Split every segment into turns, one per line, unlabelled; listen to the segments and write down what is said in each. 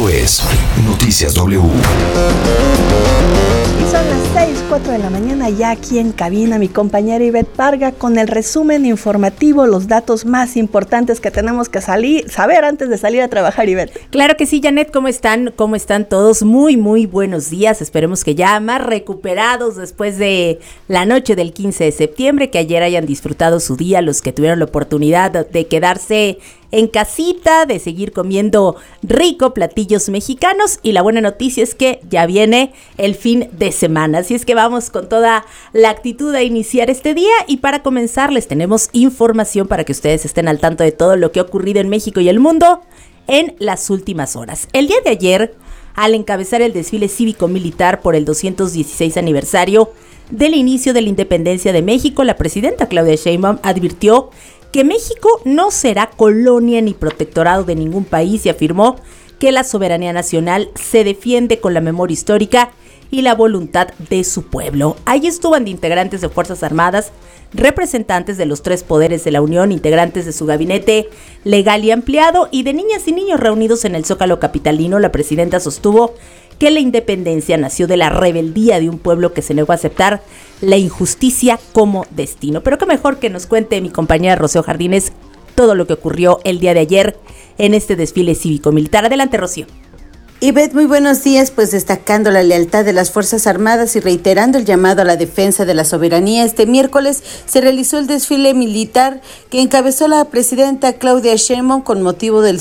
Esto es Noticias W.
Y son las 6:04 de la mañana ya aquí en cabina mi compañera Ivette Parga con el resumen informativo, los datos más importantes que tenemos que saber antes de salir a trabajar, Ivette.
Claro que sí, Janet, ¿cómo están? ¿Cómo están todos? Muy buenos días, esperemos que ya más recuperados después de la noche del 15 de septiembre, que ayer hayan disfrutado su día, los que tuvieron la oportunidad de quedarse en casita, de seguir comiendo rico platillos mexicanos, y la buena noticia es que ya viene el fin de semana, así es que vamos con toda la actitud a iniciar este día, y para comenzar les tenemos información para que ustedes estén al tanto de todo lo que ha ocurrido en México y el mundo en las últimas horas. El día de ayer, al encabezar el desfile cívico-militar por el 216 aniversario del inicio de la independencia de México, la presidenta Claudia Sheinbaum advirtió que México no será colonia ni protectorado de ningún país y afirmó que la soberanía nacional se defiende con la memoria histórica y la voluntad de su pueblo. Allí estuvo de integrantes de Fuerzas Armadas, representantes de los tres poderes de la Unión, integrantes de su gabinete legal y ampliado, y de niñas y niños reunidos en el Zócalo capitalino. La presidenta sostuvo que la independencia nació de la rebeldía de un pueblo que se negó a aceptar la injusticia como destino. Pero qué mejor que nos cuente mi compañera Rocío Jardines todo lo que ocurrió el día de ayer en este desfile cívico-militar. Adelante, Rocío.
Ivette, muy buenos días, pues destacando la lealtad de las Fuerzas Armadas y reiterando el llamado a la defensa de la soberanía, este miércoles se realizó el desfile militar que encabezó la presidenta Claudia Sheinbaum con motivo del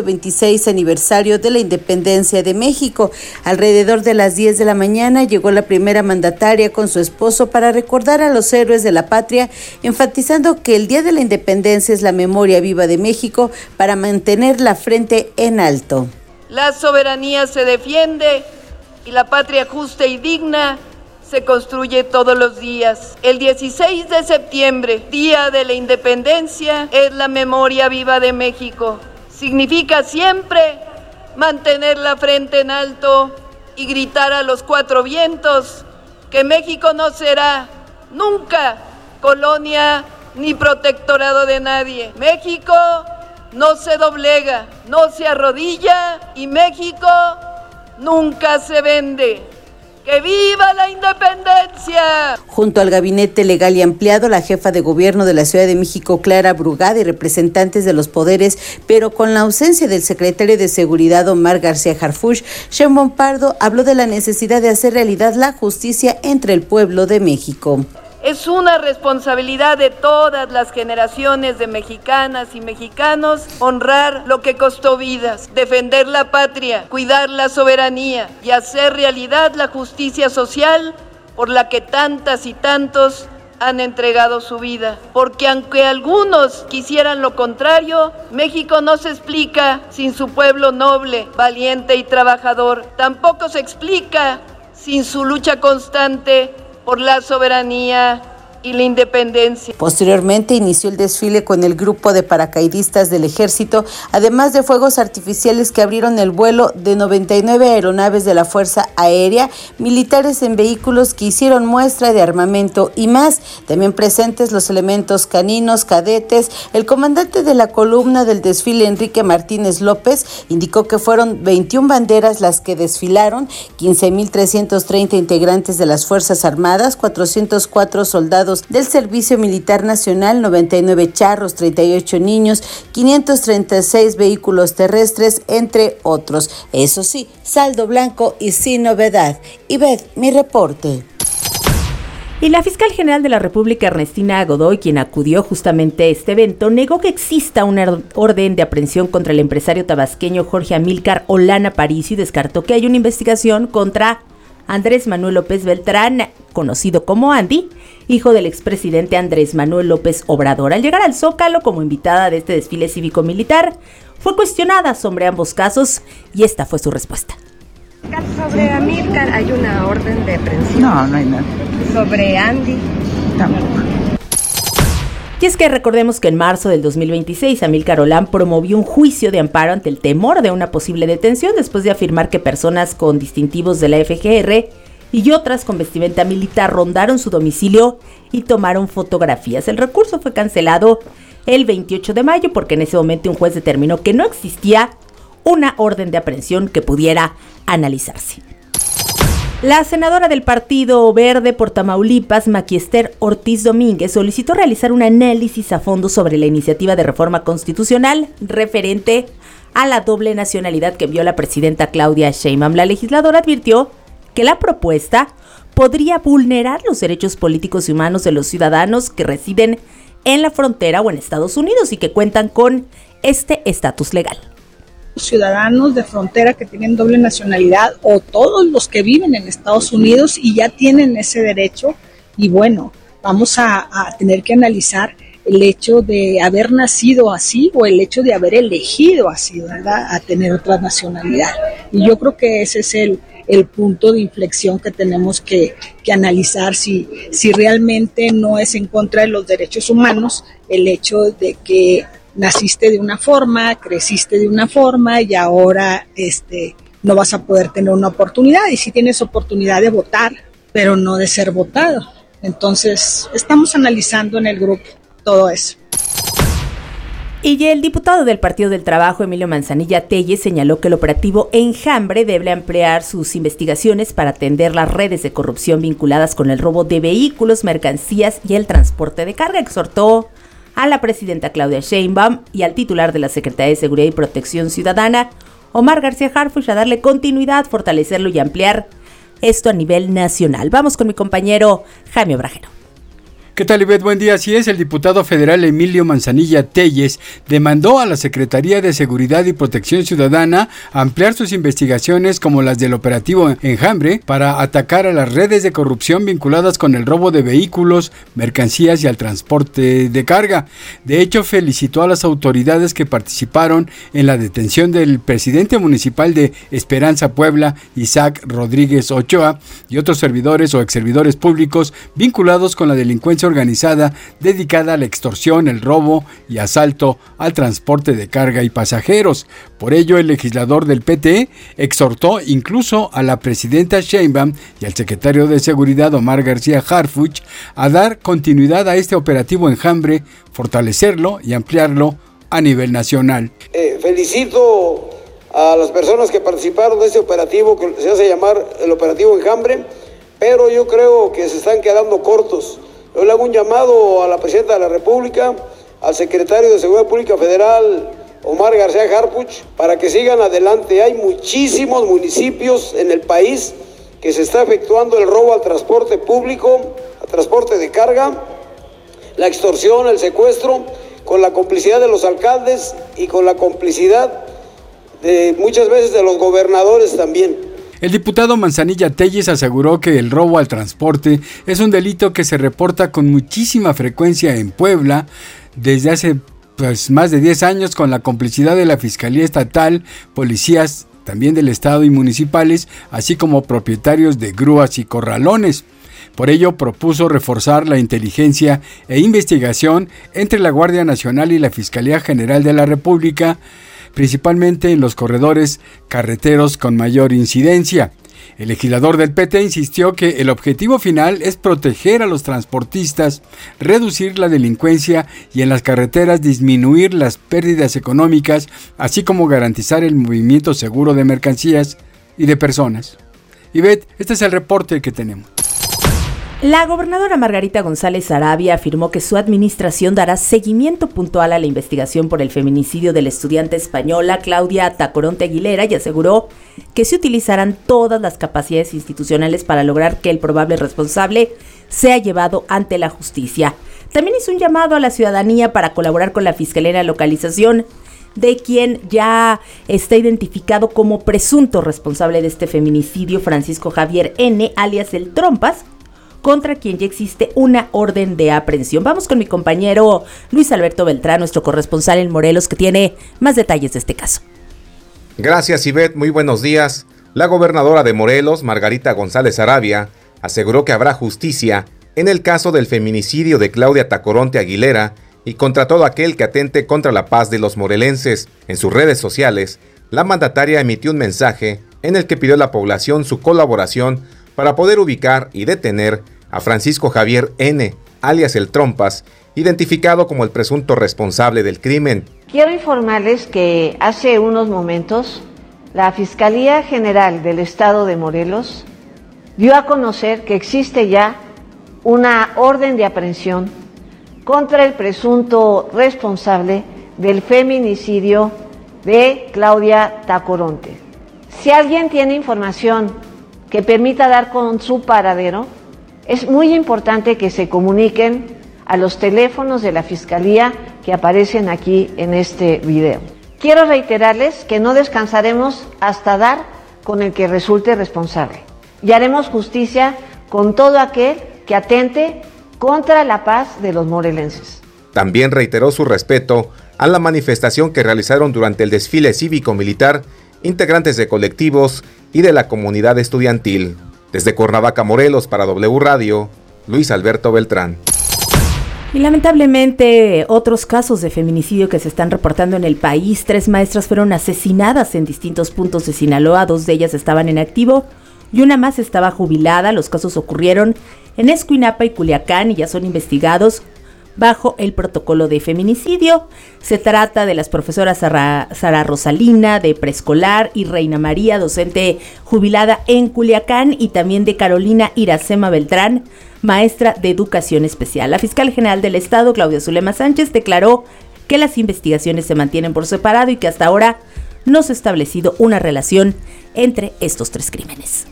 126 aniversario de la independencia de México. Alrededor de las 10 de la mañana llegó la primera mandataria con su esposo para recordar a los héroes de la patria, enfatizando que el Día de la Independencia es la memoria viva de México para mantener la frente en alto.
La soberanía se defiende y la patria justa y digna se construye todos los días. El 16 de septiembre, Día de la Independencia, es la memoria viva de México. Significa siempre mantener la frente en alto y gritar a los cuatro vientos que México no será nunca colonia ni protectorado de nadie. México no se doblega, no se arrodilla y México nunca se vende. ¡Que viva la independencia!
Junto al gabinete legal y ampliado, la jefa de gobierno de la Ciudad de México, Clara Brugada, y representantes de los poderes, pero con la ausencia del secretario de Seguridad, Omar García Harfuch, Sheinbaum Pardo habló de la necesidad de hacer realidad la justicia entre el pueblo de México.
Es una responsabilidad de todas las generaciones de mexicanas y mexicanos honrar lo que costó vidas, defender la patria, cuidar la soberanía y hacer realidad la justicia social por la que tantas y tantos han entregado su vida. Porque aunque algunos quisieran lo contrario, México no se explica sin su pueblo noble, valiente y trabajador. Tampoco se explica sin su lucha constante por la soberanía y la independencia.
Posteriormente inició el desfile con el grupo de paracaidistas del Ejército, además de fuegos artificiales que abrieron el vuelo de 99 aeronaves de la Fuerza Aérea, militares en vehículos que hicieron muestra de armamento y más. También presentes los elementos caninos, cadetes. El comandante de la columna del desfile, Enrique Martínez López, indicó que fueron 21 banderas las que desfilaron, 15,330 integrantes de las Fuerzas Armadas, 404 soldados del Servicio Militar Nacional, 99 charros, 38 niños, 536 vehículos terrestres, entre otros. Eso sí, saldo blanco y sin novedad. Ivette, mi reporte.
Y la fiscal general de la República, Ernestina Godoy, quien acudió justamente a este evento, negó que exista una orden de aprehensión contra el empresario tabasqueño Jorge Amílcar Olana Aparicio y descartó que hay una investigación contra Andrés Manuel López Beltrán, conocido como Andy, hijo del expresidente Andrés Manuel López Obrador. Al llegar al Zócalo como invitada de este desfile cívico-militar, fue cuestionada sobre ambos casos y esta fue su respuesta.
Sobre Amílcar hay una orden de aprehensión.
No hay nada.
Sobre Andy
tampoco.
Y es que recordemos que en marzo del 2026, Amílcar Olán promovió un juicio de amparo ante el temor de una posible detención después de afirmar que personas con distintivos de la FGR y otras con vestimenta militar rondaron su domicilio y tomaron fotografías. El recurso fue cancelado el 28 de mayo porque en ese momento un juez determinó que no existía una orden de aprehensión que pudiera analizarse. La senadora del Partido Verde por Tamaulipas, Maquiester Ortiz Domínguez, solicitó realizar un análisis a fondo sobre la iniciativa de reforma constitucional referente a la doble nacionalidad que envió la presidenta Claudia Sheinbaum. La legisladora advirtió que la propuesta podría vulnerar los derechos políticos y humanos de los ciudadanos que residen en la frontera o en Estados Unidos y que cuentan con este estatus legal.
Ciudadanos de frontera que tienen doble nacionalidad o todos los que viven en Estados Unidos y ya tienen ese derecho, y bueno, vamos a tener que analizar el hecho de haber nacido así o el hecho de haber elegido así, ¿verdad?, a tener otra nacionalidad. Y yo creo que ese es el punto de inflexión que tenemos que analizar, si realmente no es en contra de los derechos humanos el hecho de que naciste de una forma, creciste de una forma y ahora no vas a poder tener una oportunidad, y si tienes oportunidad de votar, pero no de ser votado. Entonces, estamos analizando en el grupo todo eso.
Y el diputado del Partido del Trabajo, Emilio Manzanilla Telles, señaló que el operativo Enjambre debe ampliar sus investigaciones para atender las redes de corrupción vinculadas con el robo de vehículos, mercancías y el transporte de carga. Exhortó a la presidenta Claudia Sheinbaum y al titular de la Secretaría de Seguridad y Protección Ciudadana, Omar García Harfuch, a darle continuidad, fortalecerlo y ampliar esto a nivel nacional. Vamos con mi compañero Jaime Obrajero.
¿Qué tal, Ivette? Buen día. Así es, el diputado federal Emilio Manzanilla Telles demandó a la Secretaría de Seguridad y Protección Ciudadana ampliar sus investigaciones como las del operativo Enjambre para atacar a las redes de corrupción vinculadas con el robo de vehículos, mercancías y al transporte de carga. De hecho, felicitó a las autoridades que participaron en la detención del presidente municipal de Esperanza, Puebla, Isaac Rodríguez Ochoa, y otros servidores o exservidores públicos vinculados con la delincuencia organizada dedicada a la extorsión, el robo y asalto al transporte de carga y pasajeros. Por ello, el legislador del PT exhortó incluso a la presidenta Sheinbaum y al secretario de Seguridad, Omar García Harfuch, a dar continuidad a este operativo Enjambre, fortalecerlo y ampliarlo a nivel nacional.
Felicito a las personas que participaron de este operativo que se hace llamar el operativo Enjambre, pero yo creo que se están quedando cortos. Yo le hago un llamado a la presidenta de la República, al secretario de Seguridad Pública Federal, Omar García Harfuch, para que sigan adelante. Hay muchísimos municipios en el país que se está efectuando el robo al transporte público, al transporte de carga, la extorsión, el secuestro, con la complicidad de los alcaldes y con la complicidad de muchas veces de los gobernadores también.
El diputado Manzanilla Telles aseguró que el robo al transporte es un delito que se reporta con muchísima frecuencia en Puebla desde hace más de 10 años, con la complicidad de la Fiscalía Estatal, policías también del Estado y municipales, así como propietarios de grúas y corralones. Por ello, propuso reforzar la inteligencia e investigación entre la Guardia Nacional y la Fiscalía General de la República, principalmente en los corredores carreteros con mayor incidencia. El legislador del PT insistió que el objetivo final es proteger a los transportistas, reducir la delincuencia y en las carreteras disminuir las pérdidas económicas, así como garantizar el movimiento seguro de mercancías y de personas. Ivette, este es el reporte que tenemos.
La gobernadora Margarita González Sarabia afirmó que su administración dará seguimiento puntual a la investigación por el feminicidio de la estudiante española Claudia Tacoronte Aguilera y aseguró que se utilizarán todas las capacidades institucionales para lograr que el probable responsable sea llevado ante la justicia. También hizo un llamado a la ciudadanía para colaborar con la Fiscalía en la localización de quien ya está identificado como presunto responsable de este feminicidio, Francisco Javier N., alias El Trompas, contra quien ya existe una orden de aprehensión. Vamos con mi compañero Luis Alberto Beltrán, nuestro corresponsal en Morelos, que tiene más detalles de este caso.
Gracias, Ivette. Muy buenos días. La gobernadora de Morelos, Margarita González Sarabia, aseguró que habrá justicia en el caso del feminicidio de Claudia Tacoronte Aguilera y contra todo aquel que atente contra la paz de los morelenses. En sus redes sociales, la mandataria emitió un mensaje en el que pidió a la población su colaboración para poder ubicar y detener a Francisco Javier N., alias el Trompas, identificado como el presunto responsable del crimen.
Quiero informarles que hace unos momentos la Fiscalía General del Estado de Morelos dio a conocer que existe ya una orden de aprehensión contra el presunto responsable del feminicidio de Claudia Tacoronte. Si alguien tiene información que permita dar con su paradero, es muy importante que se comuniquen a los teléfonos de la Fiscalía que aparecen aquí en este video. Quiero reiterarles que no descansaremos hasta dar con el que resulte responsable y haremos justicia con todo aquel que atente contra la paz de los morelenses.
También reiteró su respeto a la manifestación que realizaron durante el desfile cívico-militar integrantes de colectivos y de la comunidad estudiantil. Desde Cuernavaca, Morelos, para W Radio, Luis Alberto Beltrán.
Y lamentablemente otros casos de feminicidio que se están reportando en el país. 3 maestras fueron asesinadas en distintos puntos de Sinaloa, 2 de ellas estaban en activo y una más estaba jubilada. Los casos ocurrieron en Escuinapa y Culiacán y ya son investigados bajo el protocolo de feminicidio. Se trata de las profesoras Sara Rosalina, de preescolar, y Reina María, docente jubilada en Culiacán, y también de Carolina Iracema Beltrán, maestra de educación especial. La fiscal general del estado, Claudia Zulema Sánchez, declaró que las investigaciones se mantienen por separado y que hasta ahora no se ha establecido una relación entre estos 3 crímenes.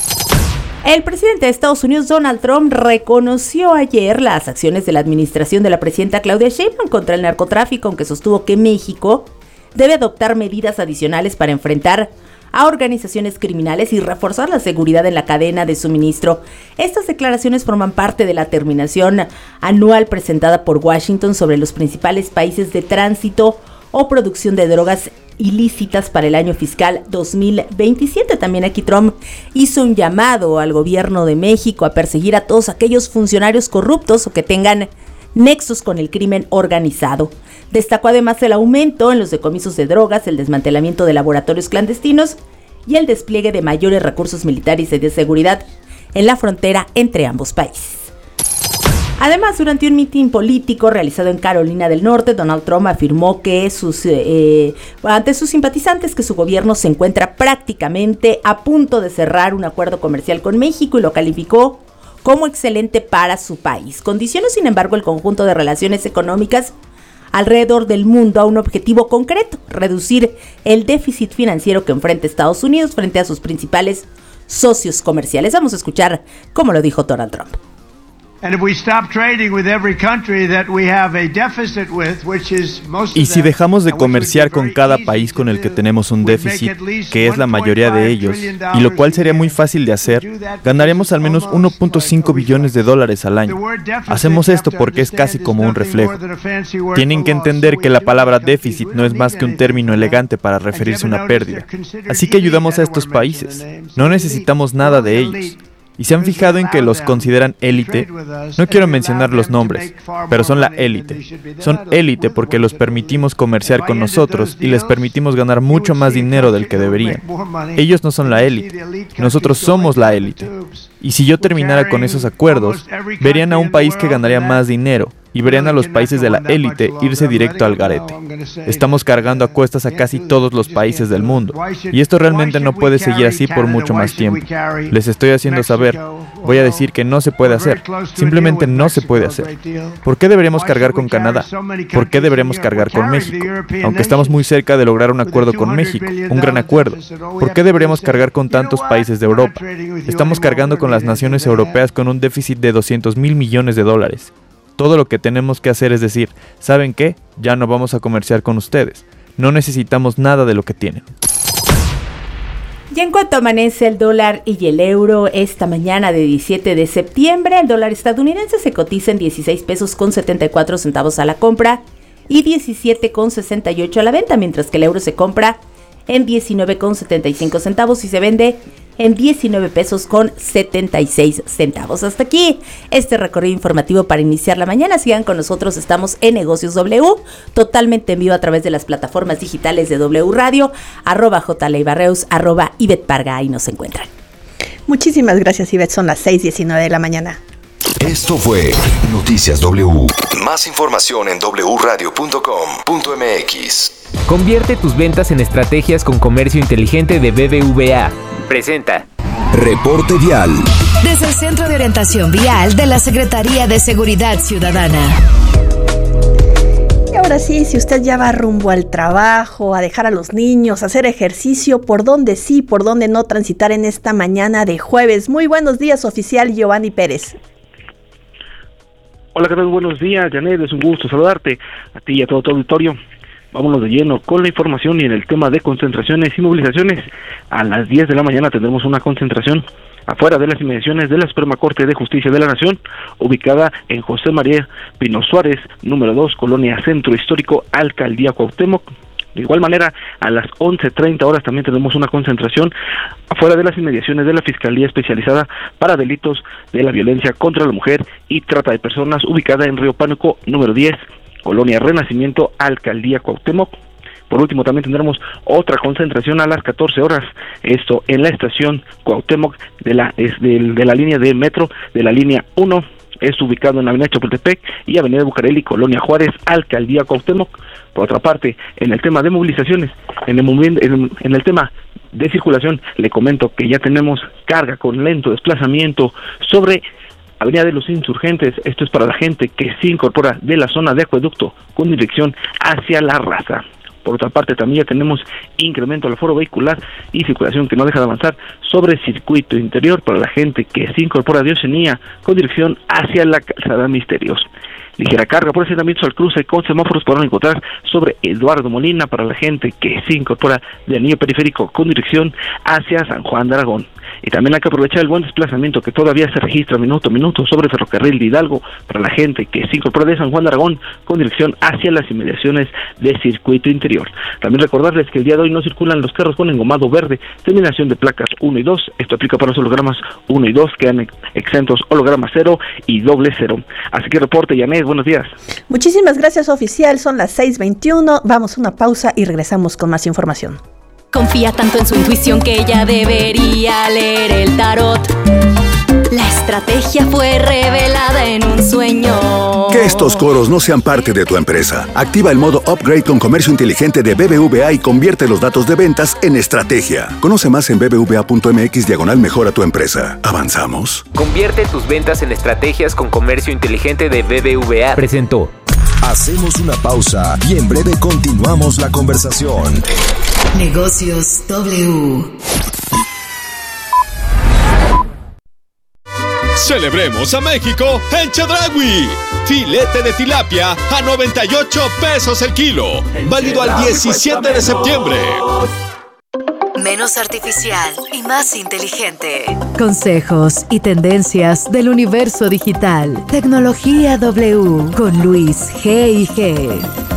El presidente de Estados Unidos, Donald Trump, reconoció ayer las acciones de la administración de la presidenta Claudia Sheinbaum contra el narcotráfico, aunque sostuvo que México debe adoptar medidas adicionales para enfrentar a organizaciones criminales y reforzar la seguridad en la cadena de suministro. Estas declaraciones forman parte de la terminación anual presentada por Washington sobre los principales países de tránsito o producción de drogas ilícitas para el año fiscal 2027. También aquí Trump hizo un llamado al gobierno de México a perseguir a todos aquellos funcionarios corruptos o que tengan nexos con el crimen organizado. Destacó además el aumento en los decomisos de drogas, el desmantelamiento de laboratorios clandestinos y el despliegue de mayores recursos militares y de seguridad en la frontera entre ambos países. Además, durante un mitin político realizado en Carolina del Norte, Donald Trump afirmó que ante sus simpatizantes que su gobierno se encuentra prácticamente a punto de cerrar un acuerdo comercial con México y lo calificó como excelente para su país. Condicionó, sin embargo, el conjunto de relaciones económicas alrededor del mundo a un objetivo concreto: reducir el déficit financiero que enfrenta Estados Unidos frente a sus principales socios comerciales. Vamos a escuchar cómo lo dijo Donald Trump.
Y si dejamos de comerciar con cada país con el que tenemos un déficit, que es la mayoría de ellos, y lo cual sería muy fácil de hacer, ganaremos al menos $1.5 billones al año. Hacemos esto porque es casi como un reflejo. Tienen que entender que la palabra déficit no es más que un término elegante para referirse a una pérdida. Así que ayudamos a estos países. No necesitamos nada de ellos. ¿Y se han fijado en que los consideran élite? No quiero mencionar los nombres, pero son la élite. Son élite porque los permitimos comerciar con nosotros y les permitimos ganar mucho más dinero del que deberían. Ellos no son la élite, nosotros somos la élite. Y si yo terminara con esos acuerdos, verían a un país que ganaría más dinero y verían a los países de la élite irse directo al garete. Estamos cargando a cuestas a casi todos los países del mundo, y esto realmente no puede seguir así por mucho más tiempo. Les estoy haciendo saber, voy a decir que no se puede hacer, simplemente no se puede hacer. ¿Por qué deberíamos cargar con Canadá? ¿Por qué deberíamos cargar con México? Aunque estamos muy cerca de lograr un acuerdo con México, un gran acuerdo. ¿Por qué deberíamos cargar con tantos países de Europa? Estamos cargando con las naciones europeas con un déficit de $200 mil millones. Todo lo que tenemos que hacer es decir, ¿saben qué? Ya no vamos a comerciar con ustedes. No necesitamos nada de lo que tienen.
Y en cuanto amanece el dólar y el euro esta mañana de 17 de septiembre, el dólar estadounidense se cotiza en 16 pesos con 74 centavos a la compra y 17 con 68 a la venta, mientras que el euro se compra en 19 con 75 centavos y se vende en 19 pesos con 76 centavos. Hasta aquí este recorrido informativo para iniciar la mañana. Sigan con nosotros, estamos en Negocios W, totalmente en vivo a través de las plataformas digitales de W Radio, @JLeibarreus, @Ivette Parga, ahí nos encuentran.
Muchísimas gracias, Ivette, son las 6:19 de la mañana.
Esto fue Noticias W. Más información en wradio.com.mx.
Convierte tus ventas en estrategias con comercio inteligente de BBVA. Presenta
Reporte Vial.
Desde el Centro de Orientación Vial de la Secretaría de Seguridad Ciudadana.
Y ahora sí, si usted ya va rumbo al trabajo, a dejar a los niños, a hacer ejercicio, por dónde sí, por dónde no transitar en esta mañana de jueves. Muy buenos días, oficial Giovanni Pérez.
Hola, ¿qué tal? Buenos días, Janet, es un gusto saludarte a ti y a todo tu auditorio. Vámonos de lleno con la información y en el tema de concentraciones y movilizaciones. A las 10 de la mañana tendremos una concentración afuera de las inmediaciones de la Suprema Corte de Justicia de la Nación, ubicada en José María Pino Suárez, número 2, Colonia Centro Histórico, Alcaldía Cuauhtémoc. De igual manera, a las 11:30 horas también tenemos una concentración afuera de las inmediaciones de la Fiscalía Especializada para Delitos de la Violencia contra la Mujer y Trata de Personas, ubicada en Río Pánuco, número 10, Colonia Renacimiento, Alcaldía Cuauhtémoc. Por último, también tendremos otra concentración a las 14 horas, esto en la estación Cuauhtémoc de la línea de metro, de la línea 1, es ubicado en la avenida Chapultepec y avenida Bucareli, Colonia Juárez, Alcaldía Cuauhtémoc. Por otra parte, en el tema de movilizaciones, en el tema de circulación, le comento que ya tenemos carga con lento desplazamiento sobre Avenida de los Insurgentes. Esto es para la gente que se incorpora de la zona de Acueducto con dirección hacia La Raza. Por otra parte, también ya tenemos incremento al aforo vehicular y circulación que no deja de avanzar sobre circuito interior para la gente que se incorpora de Oceanía con dirección hacia la Calzada Misterios. Ligera carga por asentamientos al cruce con semáforos podrán encontrar sobre Eduardo Molina para la gente que se incorpora del anillo periférico con dirección hacia San Juan de Aragón. Y también hay que aprovechar el buen desplazamiento que todavía se registra minuto a minuto sobre Ferrocarril de Hidalgo para la gente que se incorpora de San Juan de Aragón con dirección hacia las inmediaciones de circuito interior. También recordarles que el día de hoy no circulan los carros con engomado verde, terminación de placas 1 y 2. Esto aplica para los hologramas 1 y 2, quedan exentos hologramas 0 y doble 0. Así que reporte, Janet, buenos días.
Muchísimas gracias, oficial. Son las 6:21. Vamos a una pausa y regresamos con más información.
Confía tanto en su intuición que ella debería leer el tarot. La estrategia fue revelada en un sueño.
Que estos coros no sean parte de tu empresa. Activa el modo Upgrade con comercio inteligente de BBVA y convierte los datos de ventas en estrategia. Conoce más en bbva.mx/mejora tu empresa. ¿Avanzamos?
Convierte tus ventas en estrategias con comercio inteligente de BBVA. Presentó.
Hacemos una pausa y en breve continuamos la conversación.
Negocios W.
Celebremos a México en Chedraui. Filete de tilapia a 98 pesos el kilo. Válido al 17 de septiembre.
Menos artificial y más inteligente.
Consejos y tendencias del universo digital. Tecnología W con Luis G&G.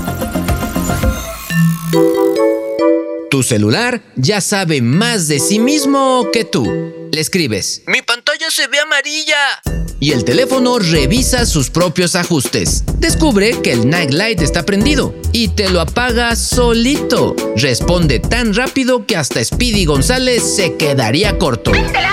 Tu celular ya sabe más de sí mismo que tú. Le escribes: "Mi pantalla se ve amarilla", y el teléfono revisa sus propios ajustes. Descubre que el Night Light está prendido y te lo apaga solito. Responde tan rápido que hasta Speedy González se quedaría corto.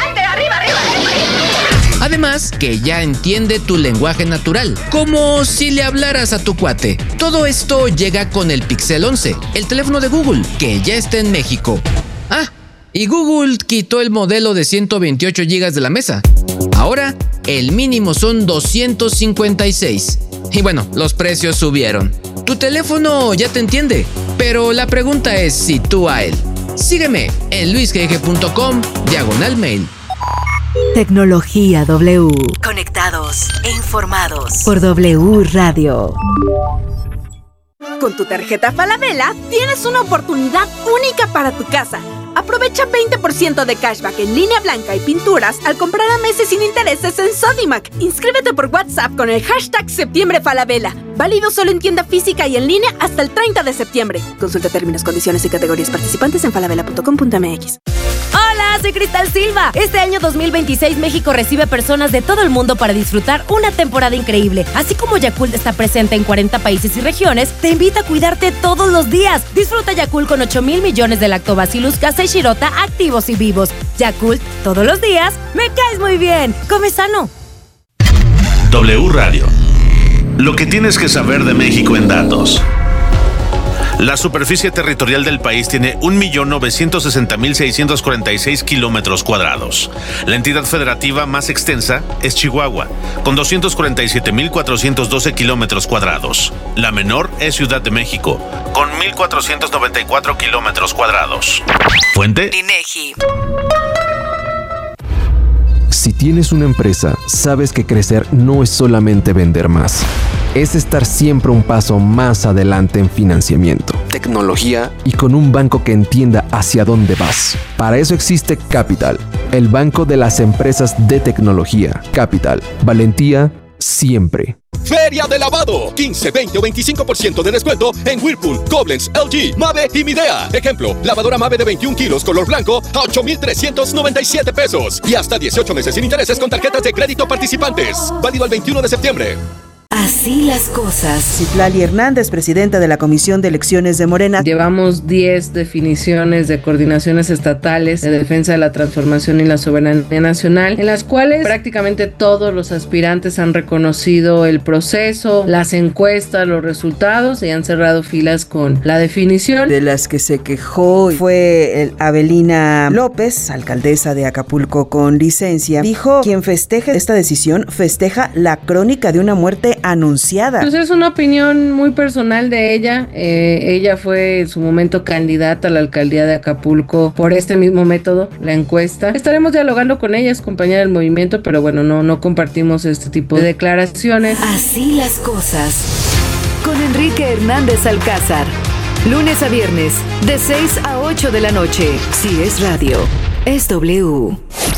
Además, que ya entiende tu lenguaje natural, como si le hablaras a tu cuate. Todo esto llega con el Pixel 11, el teléfono de Google, que ya está en México. Ah, y Google quitó el modelo de 128 GB de la mesa. Ahora, el mínimo son 256. Y bueno, los precios subieron. Tu teléfono ya te entiende, pero la pregunta es si tú a él. Sígueme en luisgg.com/mail.
Tecnología W.
Conectados e informados.
Por W Radio.
Con tu tarjeta Falabella tienes una oportunidad única para tu casa. Aprovecha 20% de cashback en línea blanca y pinturas al comprar a meses sin intereses en Sodimac. Inscríbete por WhatsApp con el hashtag Septiembre Falabella. Válido solo en tienda física y en línea hasta el 30 de septiembre. Consulta términos, condiciones y categorías participantes en falabella.com.mx.
Hola, soy Cristal Silva. Este año 2026 México recibe personas de todo el mundo para disfrutar una temporada increíble. Así como Yakult está presente en 40 países y regiones, te invita a cuidarte todos los días. Disfruta Yakult con 8,000 millones de lactobacillus casei shirota activos y vivos. Yakult, todos los días, me caes muy bien. Come sano.
W Radio. Lo que tienes que saber de México en datos. La superficie territorial del país tiene 1.960.646 kilómetros cuadrados. La entidad federativa más extensa es Chihuahua, con 247.412 kilómetros cuadrados. La menor es Ciudad de México, con 1.494 kilómetros cuadrados. Fuente: INEGI.
Si tienes una empresa, sabes que crecer no es solamente vender más. Es estar siempre un paso más adelante en financiamiento, tecnología y con un banco que entienda hacia dónde vas. Para eso existe Capital, el banco de las empresas de tecnología. Capital, valentía siempre.
Feria de lavado, 15, 20 o 25% de descuento en Whirlpool, Koblenz, LG, Mave y Midea. Ejemplo, lavadora Mave de 21 kilos color blanco a 8,397 pesos y hasta 18 meses sin intereses con tarjetas de crédito participantes. Válido el 21 de septiembre.
Así las cosas.
Citlali Hernández, presidenta de la Comisión de Elecciones de Morena.
Llevamos 10 definiciones de coordinaciones estatales de defensa de la transformación y la soberanía nacional, en las cuales prácticamente todos los aspirantes han reconocido el proceso, las encuestas, los resultados y han cerrado filas con la definición.
De las que se quejó fue Abelina López, alcaldesa de Acapulco con licencia. Dijo: quien festeje esta decisión festeja la crónica de una muerte anunciada.
Pues es una opinión muy personal de ella. Ella fue en su momento candidata a la alcaldía de Acapulco por este mismo método, la encuesta. Estaremos dialogando con ella, es compañera del movimiento, pero bueno, no compartimos este tipo de declaraciones.
Así las cosas. Con Enrique Hernández Alcázar. Lunes a viernes, de 6 a 8 de la noche. Si es radio, es W.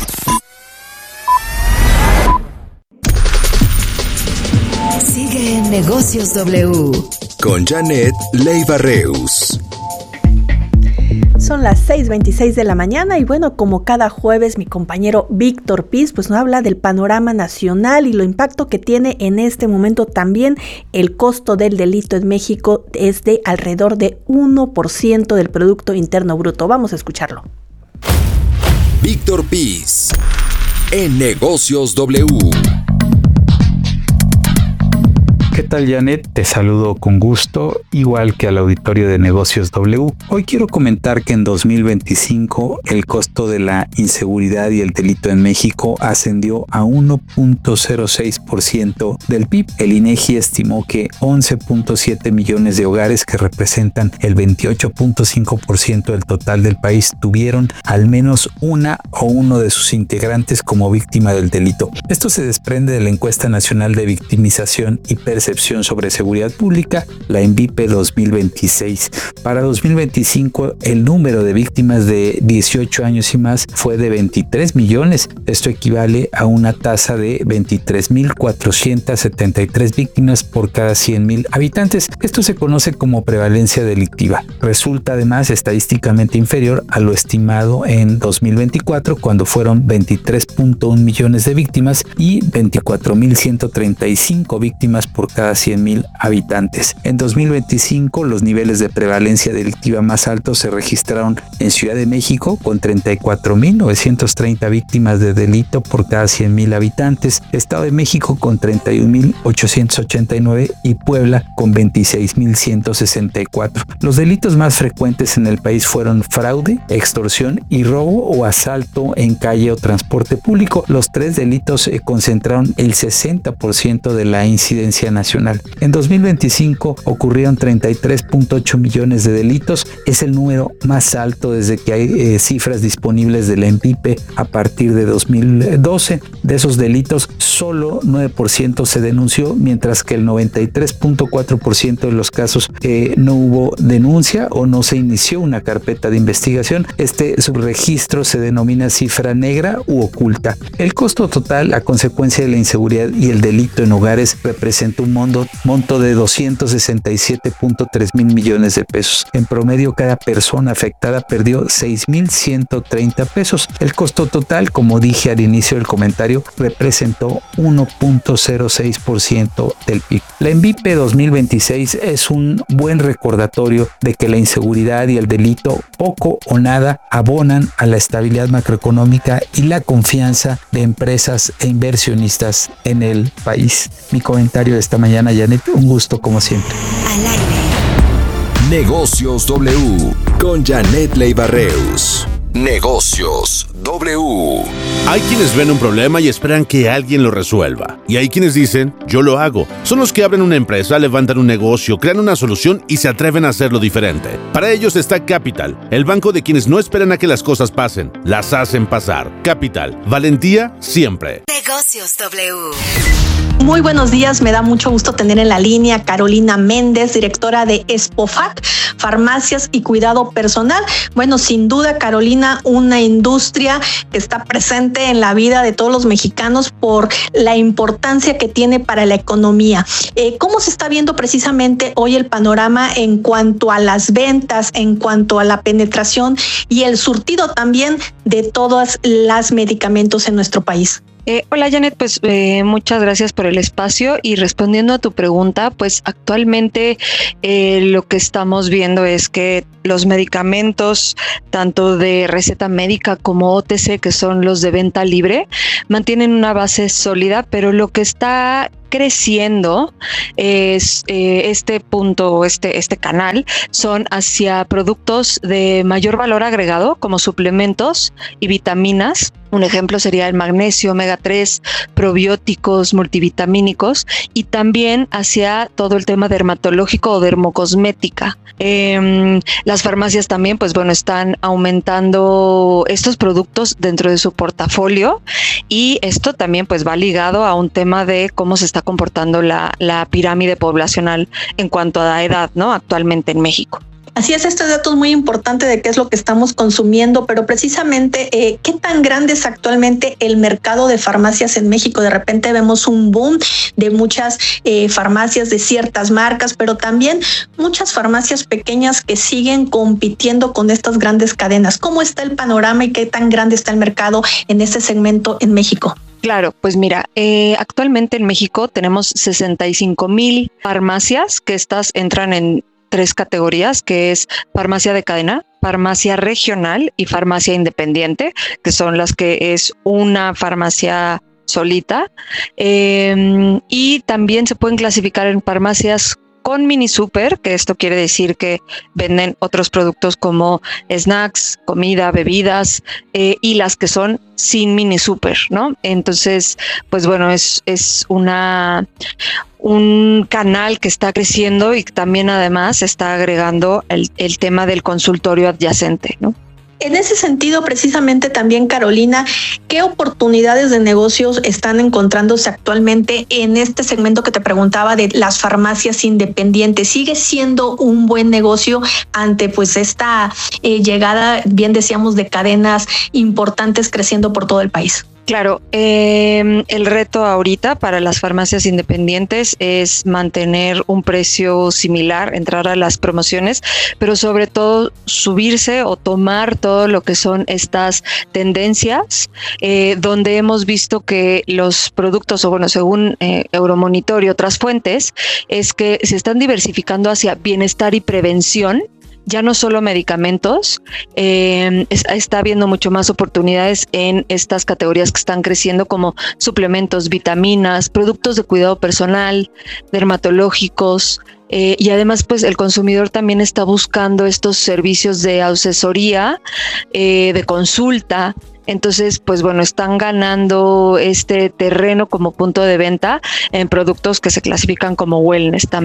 Sigue en Negocios W.
Con Janet Leiva Reus.
Son las 6:26 de la mañana y bueno, como cada jueves mi compañero Víctor Piz pues nos habla del panorama nacional y lo impacto que tiene en este momento también el costo del delito en México es de alrededor de 1% del Producto Interno Bruto. Vamos a escucharlo.
Víctor Piz en Negocios W.
¿Qué tal, Janet? Te saludo con gusto, igual que al auditorio de Negocios W. Hoy quiero comentar que en 2025 el costo de la inseguridad y el delito en México ascendió a 1.06% del PIB. El INEGI estimó que 11.7 millones de hogares, que representan el 28.5% del total del país, tuvieron al menos una o uno de sus integrantes como víctima del delito. Esto se desprende de la Encuesta Nacional de Victimización y Percepción sobre Seguridad Pública, la ENVIPE 2026. Para 2025, el número de víctimas de 18 años y más fue de 23 millones. Esto equivale a una tasa de 23.473 víctimas por cada 100,000 habitantes. Esto se conoce como prevalencia delictiva. Resulta además estadísticamente inferior a lo estimado en 2024, cuando fueron 23.1 millones de víctimas y 24.135 víctimas por cada 100,000 habitantes. En 2025, los niveles de prevalencia delictiva más altos se registraron en Ciudad de México, con 34.930 víctimas de delito por cada 100,000 habitantes, Estado de México con 31.889 y Puebla con 26.164. Los delitos más frecuentes en el país fueron fraude, extorsión y robo o asalto en calle o transporte público. Los tres delitos concentraron el 60% de la incidencia nacional. En 2025 ocurrieron 33.8 millones de delitos. Es el número más alto desde que hay cifras disponibles de la ENVIPE a partir de 2012. De esos delitos, solo 9% se denunció, mientras que el 93.4% de los casos no hubo denuncia o no se inició una carpeta de investigación. Este subregistro se denomina cifra negra u oculta. El costo total a consecuencia de la inseguridad y el delito en hogares representa un monto monto de 267.3 mil millones de pesos. En promedio, cada persona afectada perdió 6.130 pesos. El costo total, como dije al inicio del comentario, representó 1.06% del PIB. La ENVIPE 2026 es un buen recordatorio de que la inseguridad y el delito poco o nada abonan a la estabilidad macroeconómica y la confianza de empresas e inversionistas en el país. Mi comentario de esta mañana, Janet, un gusto como siempre.
Negocios W con Janet Leiva-Reus. Negocios W.
Hay quienes ven un problema y esperan que alguien lo resuelva. Y hay quienes dicen, yo lo hago. Son los que abren una empresa, levantan un negocio, crean una solución y se atreven a hacerlo diferente. Para ellos está Capital, el banco de quienes no esperan a que las cosas pasen, las hacen pasar. Capital, valentía siempre.
Negocios W.
Muy buenos días, me da mucho gusto tener en la línea Carolina Méndez, directora de Espofac, Farmacias y Cuidado Personal. Bueno, sin duda, Carolina, una industria que está presente en la vida de todos los mexicanos por la importancia que tiene para la economía. ¿Cómo se está viendo precisamente hoy el panorama en cuanto a las ventas, en cuanto a la penetración y el surtido también de todos los medicamentos en nuestro país?
Hola Janet, pues muchas gracias por el espacio y respondiendo a tu pregunta, pues actualmente lo que estamos viendo es que los medicamentos tanto de receta médica como OTC, que son los de venta libre, mantienen una base sólida, pero lo que está creciendo es este canal son hacia productos de mayor valor agregado como suplementos y vitaminas. Un ejemplo sería el magnesio, omega 3, probióticos, multivitamínicos y también hacia todo el tema dermatológico o dermocosmética. Las farmacias también, pues bueno, están aumentando estos productos dentro de su portafolio y esto también pues va ligado a un tema de cómo se está comportando la pirámide poblacional en cuanto a la edad, ¿no? Actualmente en México.
Así es, este dato es muy importante de qué es lo que estamos consumiendo, pero precisamente, ¿qué tan grande es actualmente el mercado de farmacias en México? De repente vemos un boom de muchas farmacias de ciertas marcas, pero también muchas farmacias pequeñas que siguen compitiendo con estas grandes cadenas. ¿Cómo está el panorama y qué tan grande está el mercado en este segmento en México?
Claro, pues mira, actualmente en México tenemos 65,000 farmacias que entran en 3 categorías, que es farmacia de cadena, farmacia regional y farmacia independiente, que son las que es una farmacia solita, y también se pueden clasificar en farmacias con mini super, que esto quiere decir que venden otros productos como snacks, comida, bebidas, y las que son sin mini super, ¿no? Entonces, pues bueno, es un canal que está creciendo y también además está agregando el tema del consultorio adyacente, ¿no?
En ese sentido, precisamente también, Carolina, ¿qué oportunidades de negocios están encontrándose actualmente en este segmento que te preguntaba de las farmacias independientes? ¿Sigue siendo un buen negocio ante pues esta llegada, bien decíamos, de cadenas importantes creciendo por todo el país?
Claro, el reto ahorita para las farmacias independientes es mantener un precio similar, entrar a las promociones, pero sobre todo subirse o tomar todo lo que son estas tendencias, donde hemos visto que los productos, o bueno, según Euromonitor y otras fuentes, es que se están diversificando hacia bienestar y prevención. Ya no solo medicamentos, está habiendo mucho más oportunidades en estas categorías que están creciendo como suplementos, vitaminas, productos de cuidado personal, dermatológicos, y además pues el consumidor también está buscando estos servicios de asesoría, de consulta. Entonces, pues bueno, están ganando este terreno como punto de venta en productos que se clasifican como wellness también.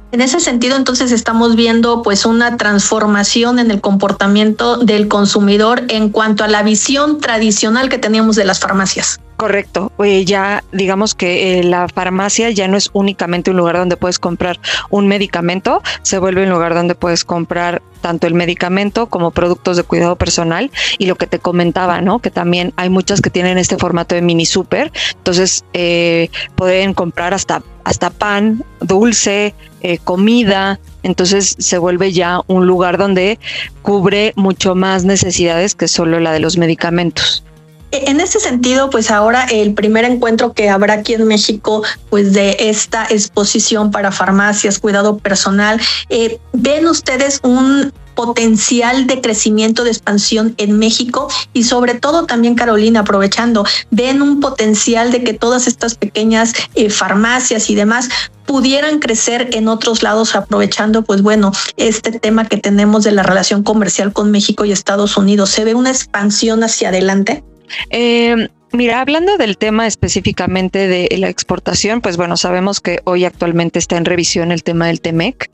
En ese sentido, entonces estamos viendo pues una transformación en el comportamiento del consumidor en cuanto a la visión tradicional que teníamos de las farmacias.
Correcto. Ya digamos que la farmacia ya no es únicamente un lugar donde puedes comprar un medicamento, se vuelve un lugar donde puedes comprar tanto el medicamento como productos de cuidado personal y lo que te comentaba, ¿no? Que también hay muchas que tienen este formato de mini super, entonces pueden comprar hasta pan, dulce, comida, entonces se vuelve ya un lugar donde cubre mucho más necesidades que solo la de los medicamentos.
En ese sentido, pues ahora el primer encuentro que habrá aquí en México, pues de esta exposición para farmacias, cuidado personal, ¿ven ustedes un potencial de crecimiento, de expansión en México? Y sobre todo también, Carolina, aprovechando, ¿ven un potencial de que todas estas pequeñas farmacias y demás pudieran crecer en otros lados, aprovechando, pues bueno, este tema que tenemos de la relación comercial con México y Estados Unidos? ¿Se ve una expansión hacia adelante?
Mira, hablando del tema específicamente de la exportación, pues bueno, sabemos que hoy actualmente está en revisión el tema del TEMEC,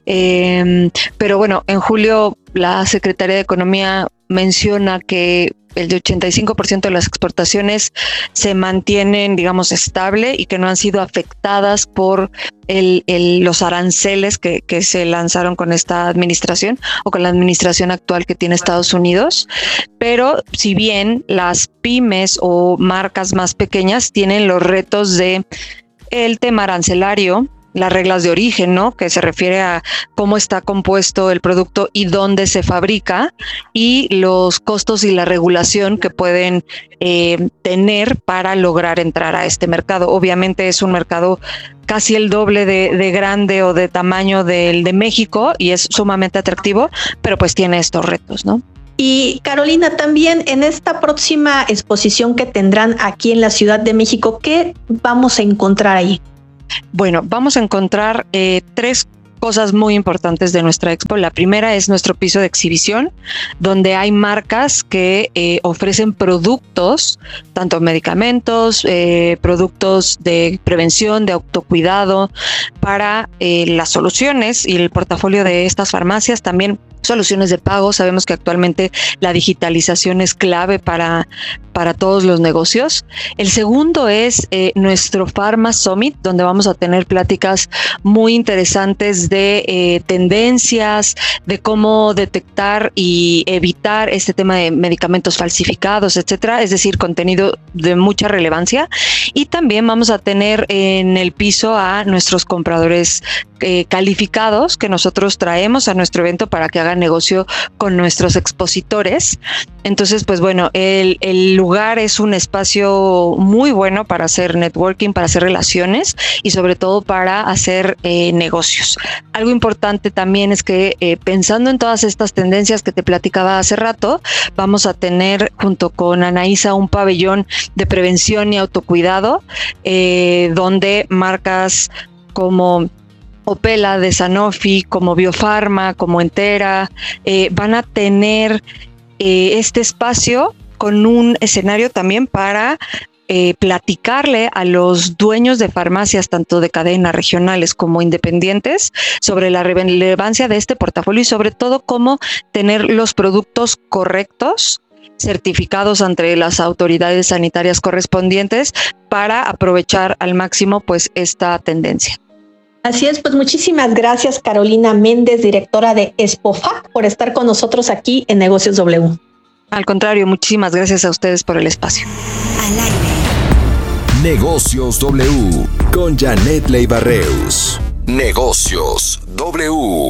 pero bueno, en julio la Secretaría de Economía menciona que el de 85% de las exportaciones se mantienen, digamos, estable y que no han sido afectadas por los aranceles que se lanzaron con esta administración o con la administración actual que tiene Estados Unidos. Pero si bien las pymes o marcas más pequeñas tienen los retos de el tema arancelario, las reglas de origen, ¿no? Que se refiere a cómo está compuesto el producto y dónde se fabrica, y los costos y la regulación que pueden tener para lograr entrar a este mercado. Obviamente es un mercado casi el doble de grande o de tamaño del de México y es sumamente atractivo, pero pues tiene estos retos, ¿no?
Y Carolina, también en esta próxima exposición que tendrán aquí en la Ciudad de México, ¿qué vamos a encontrar ahí?
Bueno, vamos a encontrar tres cosas muy importantes de nuestra expo. La primera es nuestro piso de exhibición, donde hay marcas que ofrecen productos, tanto medicamentos, productos de prevención, de autocuidado, para las soluciones y el portafolio de estas farmacias. También soluciones de pago. Sabemos que actualmente la digitalización es clave para todos los negocios. El segundo es nuestro Pharma Summit, donde vamos a tener pláticas muy interesantes de tendencias, de cómo detectar y evitar este tema de medicamentos falsificados, etcétera. Es decir, contenido de mucha relevancia. Y también vamos a tener en el piso a nuestros compradores calificados que nosotros traemos a nuestro evento para que hagan negocio con nuestros expositores. Entonces, pues bueno, el lugar es un espacio muy bueno para hacer networking, para hacer relaciones y sobre todo para hacer negocios. Algo importante también es que pensando en todas estas tendencias que te platicaba hace rato, vamos a tener junto con Anaísa un pabellón de prevención y autocuidado, donde marcas como Opela de Sanofi, como Biofarma, como Entera, van a tener este espacio con un escenario también para platicarle a los dueños de farmacias, tanto de cadenas regionales como independientes, sobre la relevancia de este portafolio y sobre todo cómo tener los productos correctos, certificados ante las autoridades sanitarias correspondientes para aprovechar al máximo pues esta tendencia.
Así es, pues muchísimas gracias Carolina Méndez, directora de ExpoFac, por estar con nosotros aquí en Negocios W.
Al contrario, muchísimas gracias a ustedes por el espacio.
Al aire.
Negocios W con Janet Leiva-Reus. Negocios W.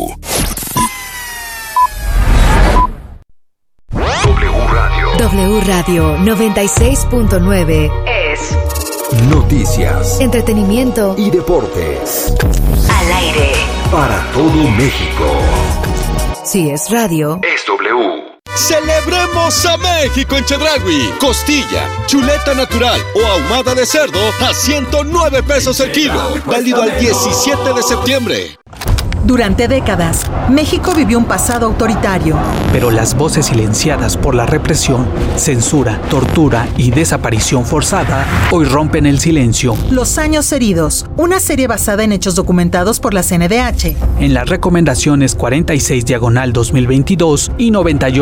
W Radio 96.9 es
noticias,
entretenimiento
y deportes.
Al aire.
Para todo México.
Si es radio,
es W.
¡Celebremos a México en Chedraui! Costilla, chuleta natural o ahumada de cerdo a 109 pesos el kilo. Válido al 17 de septiembre.
Durante décadas, México vivió un pasado autoritario.
Pero las voces silenciadas por la represión, censura, tortura y desaparición forzada hoy rompen el silencio.
Los años heridos, una serie basada en hechos documentados por la CNDH.
En las recomendaciones 46/2022 y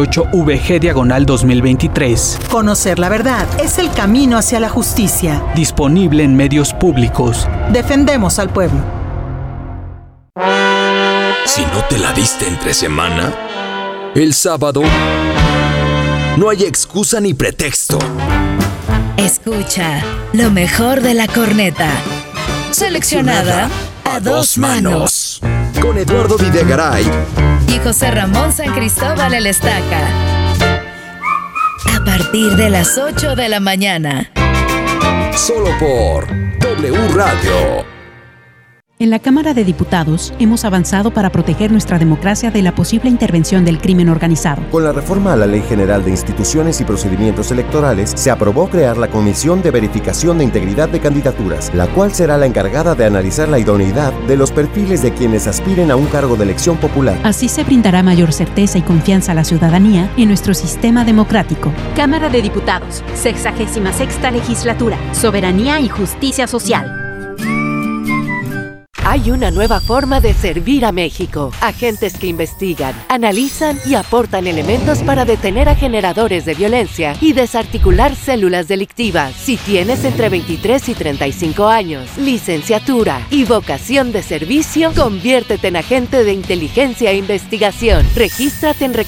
98VG/2023.
Conocer la verdad es el camino hacia la justicia.
Disponible en medios públicos.
Defendemos al pueblo.
Si no te la diste entre semana, el sábado no hay excusa ni pretexto.
Escucha lo mejor de la corneta. Seleccionada a dos manos.
Con Eduardo Videgaray
Y José Ramón San Cristóbal el Estaca. A partir de las 8 de la mañana.
Solo por W Radio.
En la Cámara de Diputados hemos avanzado para proteger nuestra democracia de la posible intervención del crimen organizado.
Con la reforma a la Ley General de Instituciones y Procedimientos Electorales, se aprobó crear la Comisión de Verificación de Integridad de Candidaturas, la cual será la encargada de analizar la idoneidad de los perfiles de quienes aspiren a un cargo de elección popular.
Así se brindará mayor certeza y confianza a la ciudadanía en nuestro sistema democrático.
Cámara de Diputados, 66ª Legislatura, Soberanía y Justicia Social.
Hay una nueva forma de servir a México. Agentes que investigan, analizan y aportan elementos para detener a generadores de violencia y desarticular células delictivas. Si tienes entre 23 y 35 años, licenciatura y vocación de servicio, conviértete en agente de inteligencia e investigación. Regístrate en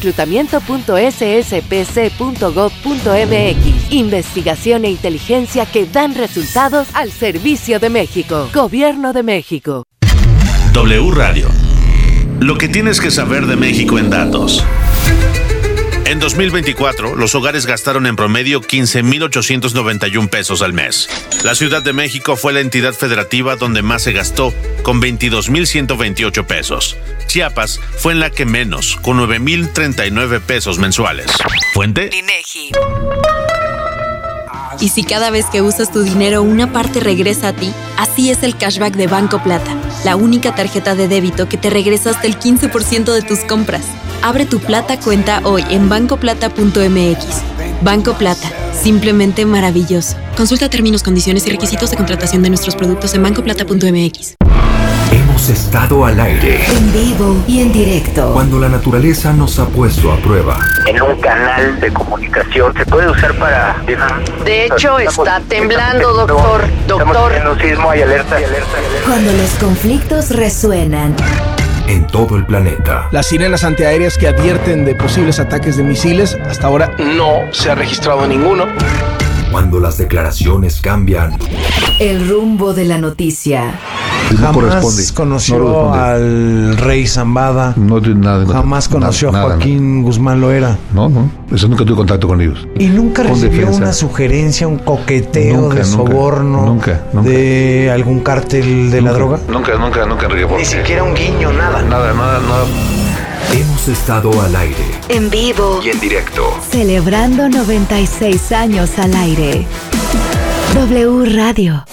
reclutamiento.sspc.gov.mx. Investigación e inteligencia que dan resultados al servicio de México. Gobierno de México.
W Radio. Lo que tienes que saber de México en datos. En 2024, los hogares gastaron en promedio 15,891 pesos al mes. La Ciudad de México fue la entidad federativa donde más se gastó, con 22,128 pesos. Chiapas fue en la que menos, con 9,039 pesos mensuales. ¿Fuente?
INEGI. Y si cada vez que usas tu dinero una parte regresa a ti, así es el cashback de Banco Plata, la única tarjeta de débito que te regresa hasta el 15% de tus compras. Abre tu Plata cuenta hoy en bancoplata.mx. Banco Plata, simplemente maravilloso. Consulta términos, condiciones y requisitos de contratación de nuestros productos en bancoplata.mx.
Hemos estado al aire,
En vivo y en directo.
cuando la naturaleza nos ha puesto a prueba.
En un canal de comunicación se puede usar para...
De hecho, está temblando, doctor.
Estamos en un sismo, hay alerta.
Cuando los conflictos resuenan.
En todo el planeta.
Las sirenas antiaéreas que advierten de posibles ataques de misiles, hasta ahora no se ha registrado ninguno.
Cuando las declaraciones cambian.
El rumbo de la noticia.
Jamás conoció al rey Zambada.
No tiene nada.
Jamás conoció a Joaquín Guzmán Loera.
No. Eso nunca tuve contacto con ellos.
¿Y nunca recibió una sugerencia, un coqueteo de soborno
nunca.
de algún cártel de la droga?
Nunca, Enrique.
Ni siquiera un guiño, nada.
Nada.
Hemos estado al aire.
En vivo
Y en directo.
Celebrando 96 años al aire. W Radio.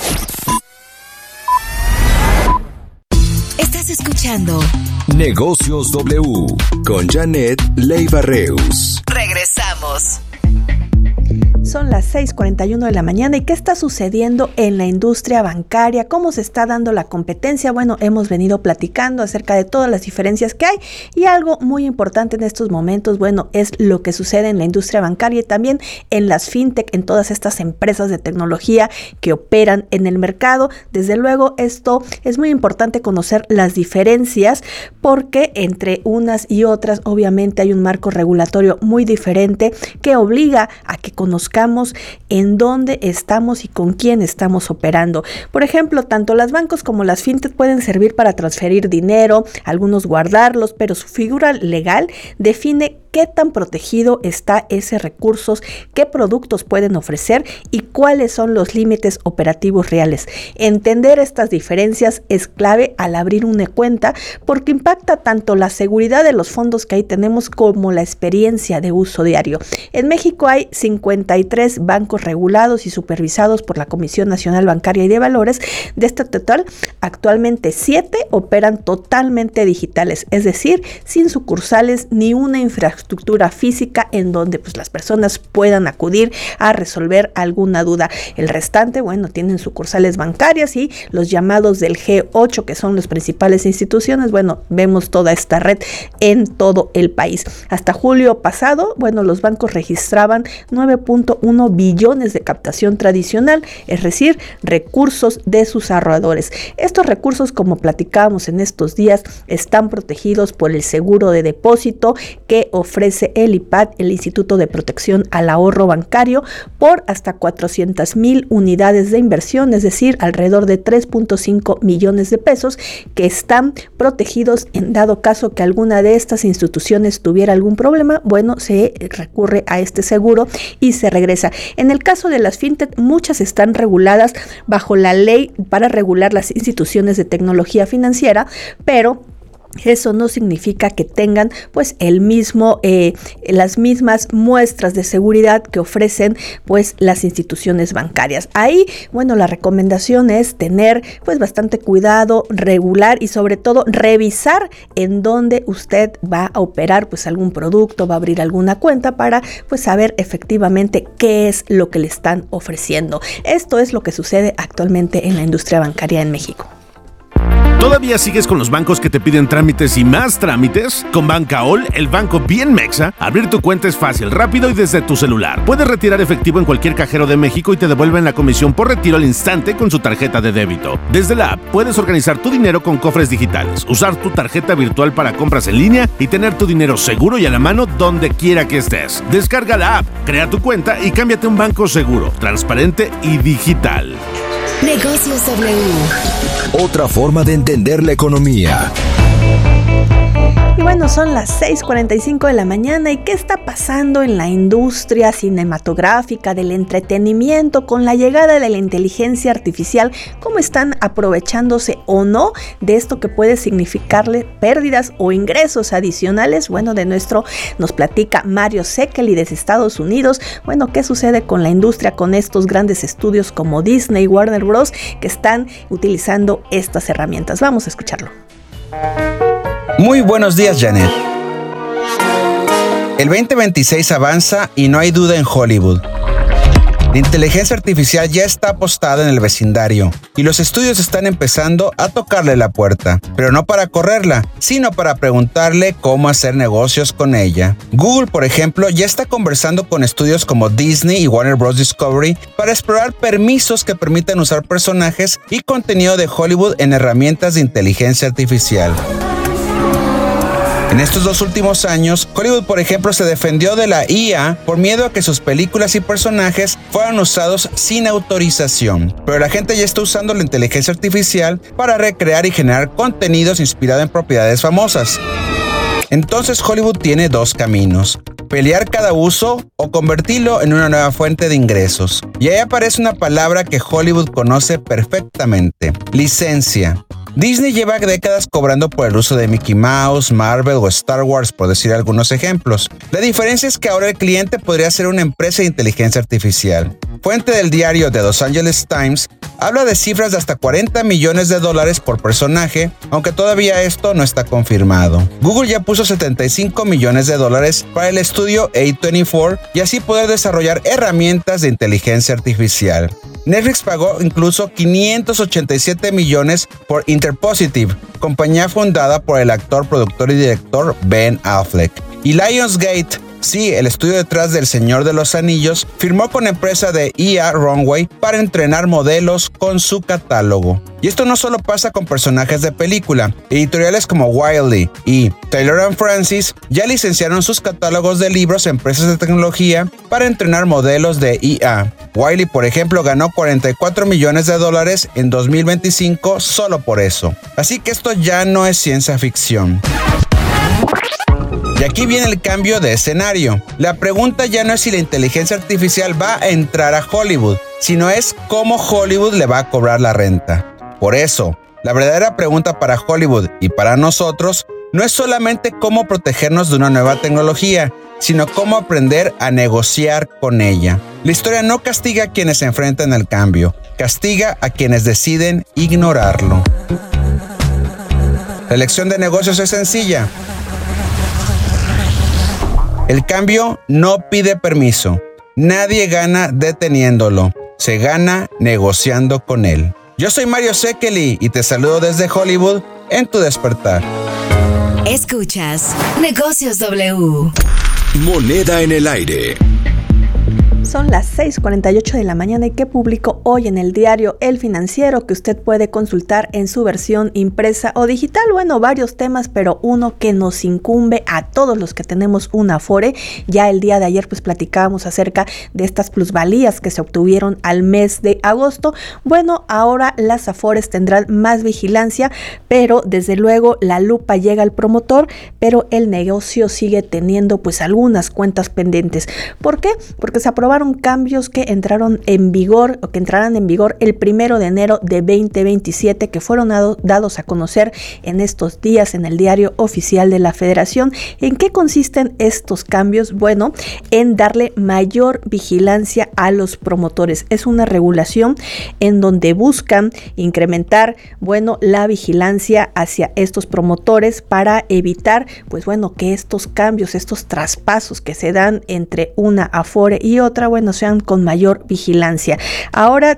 Estás escuchando
Negocios W con Janet Leiva Reus.
Regresamos.
Son las 6:41 de la mañana. ¿Y qué está sucediendo en la industria bancaria? ¿Cómo se está dando la competencia? Bueno, hemos venido platicando acerca de todas las diferencias que hay, y algo muy importante en estos momentos, bueno, es lo que sucede en la industria bancaria y también en las fintech, en todas estas empresas de tecnología que operan en el mercado. Desde luego, esto es muy importante conocer las diferencias, porque entre unas y otras obviamente hay un marco regulatorio muy diferente que obliga a que conozcamos en dónde estamos y con quién estamos operando. Por ejemplo, tanto las bancos como las fintech pueden servir para transferir dinero, algunos guardarlos, pero su figura legal define qué tan protegido está ese recurso, qué productos pueden ofrecer y cuáles son los límites operativos reales. Entender estas diferencias es clave al abrir una cuenta porque impacta tanto la seguridad de los fondos que ahí tenemos como la experiencia de uso diario. En México hay 53 bancos regulados y supervisados por la Comisión Nacional Bancaria y de Valores. De este total, actualmente 7 operan totalmente digitales, es decir, sin sucursales ni una infraestructura física en donde pues las personas puedan acudir a resolver alguna duda. El restante, bueno, tienen sucursales bancarias y los llamados del G8, que son las principales instituciones. Bueno, vemos toda esta red en todo el país. Hasta julio pasado, bueno, los bancos registraban 9.1 billones de captación tradicional, es decir, recursos de sus ahorradores. Estos recursos, como platicábamos en estos días, están protegidos por el seguro de depósito que ofrece el IPAD, el Instituto de Protección al Ahorro Bancario, por hasta 400,000 unidades de inversión, es decir, alrededor de 3.5 millones de pesos que están protegidos en dado caso que alguna de estas instituciones tuviera algún problema. Bueno, se recurre a este seguro y se regresa. En el caso de las fintech, muchas están reguladas bajo la ley para regular las instituciones de tecnología financiera, pero eso no significa que tengan pues las mismas muestras de seguridad que ofrecen pues las instituciones bancarias. Ahí, bueno, la recomendación es tener pues bastante cuidado, regular y sobre todo revisar en dónde usted va a operar pues algún producto, va a abrir alguna cuenta para pues saber efectivamente qué es lo que le están ofreciendo. Esto es lo que sucede actualmente en la industria bancaria en México.
¿Todavía sigues con los bancos que te piden trámites y más trámites? Con Bancaol, el banco bien mexa, abrir tu cuenta es fácil, rápido y desde tu celular. Puedes retirar efectivo en cualquier cajero de México y te devuelven la comisión por retiro al instante con su tarjeta de débito. Desde la app, puedes organizar tu dinero con cofres digitales, usar tu tarjeta virtual para compras en línea y tener tu dinero seguro y a la mano donde quiera que estés. Descarga la app, crea tu cuenta y cámbiate a un banco seguro, transparente y digital.
Negocios W. Otra forma de entender la economía.
Y bueno, son las 6:45 de la mañana. ¿Y qué está pasando en la industria cinematográfica, del entretenimiento, con la llegada de la inteligencia artificial? ¿Cómo están aprovechándose o no de esto que puede significarle pérdidas o ingresos adicionales? Bueno, nos platica Mario Sekeli desde Estados Unidos. Bueno, ¿qué sucede con la industria, con estos grandes estudios como Disney y Warner Bros. Que están utilizando estas herramientas? Vamos a escucharlo.
Muy buenos días, Janet. El 2026 avanza y no hay duda en Hollywood. La inteligencia artificial ya está apostada en el vecindario y los estudios están empezando a tocarle la puerta, pero no para correrla, sino para preguntarle cómo hacer negocios con ella. Google, por ejemplo, ya está conversando con estudios como Disney y Warner Bros. Discovery para explorar permisos que permitan usar personajes y contenido de Hollywood en herramientas de inteligencia artificial. En estos 2 últimos años, Hollywood, por ejemplo, se defendió de la IA por miedo a que sus películas y personajes fueran usados sin autorización. Pero la gente ya está usando la inteligencia artificial para recrear y generar contenidos inspirados en propiedades famosas. Entonces Hollywood tiene 2 caminos: pelear cada uso o convertirlo en una nueva fuente de ingresos. Y ahí aparece una palabra que Hollywood conoce perfectamente: licencia. Disney lleva décadas cobrando por el uso de Mickey Mouse, Marvel o Star Wars, por decir algunos ejemplos. La diferencia es que ahora el cliente podría ser una empresa de inteligencia artificial. Fuente del diario The Los Angeles Times habla de cifras de hasta $40 millones por personaje, aunque todavía esto no está confirmado. Google ya puso $75 millones para el estudio A24 y así poder desarrollar herramientas de inteligencia artificial. Netflix pagó incluso $587 millones por Interpositive, compañía fundada por el actor, productor y director Ben Affleck. Y Lionsgate, sí, el estudio detrás del Señor de los Anillos, firmó con la empresa de IA Runway para entrenar modelos con su catálogo. Y esto no solo pasa con personajes de película. Editoriales como Wiley y Taylor & Francis ya licenciaron sus catálogos de libros a empresas de tecnología para entrenar modelos de IA. Wiley, por ejemplo, ganó $44 millones en 2025 solo por eso. Así que esto ya no es ciencia ficción. Y aquí viene el cambio de escenario. La pregunta ya no es si la inteligencia artificial va a entrar a Hollywood, sino es cómo Hollywood le va a cobrar la renta. Por eso, la verdadera pregunta para Hollywood y para nosotros no es solamente cómo protegernos de una nueva tecnología, sino cómo aprender a negociar con ella. La historia no castiga a quienes se enfrentan al cambio, castiga a quienes deciden ignorarlo. La lección de negocios es sencilla. El cambio no pide permiso. Nadie gana deteniéndolo. Se gana negociando con él. Yo soy Mario Sekeli y te saludo desde Hollywood en tu despertar.
Escuchas Negocios W.
Moneda en el aire.
Son las 6:48 de la mañana y que publicó hoy en el diario El Financiero, que usted puede consultar en su versión impresa o digital. Bueno, varios temas, pero uno que nos incumbe a todos los que tenemos una Afore. Ya el día de ayer pues platicábamos acerca de estas plusvalías que se obtuvieron al mes de agosto. Bueno, ahora las Afores tendrán más vigilancia, pero desde luego la lupa llega al promotor, pero el negocio sigue teniendo pues algunas cuentas pendientes. ¿Por qué? Porque se aprobaron cambios que entraron en vigor o que entrarán en vigor el 1 de enero de 2027, que fueron dados a conocer en estos días en el diario oficial de la Federación. ¿En qué consisten estos cambios? Bueno, en darle mayor vigilancia a los promotores. Es una regulación en donde buscan incrementar, bueno, la vigilancia hacia estos promotores para evitar, pues bueno, que estos cambios, estos traspasos que se dan entre una Afore y otra, bueno, sean con mayor vigilancia. Ahora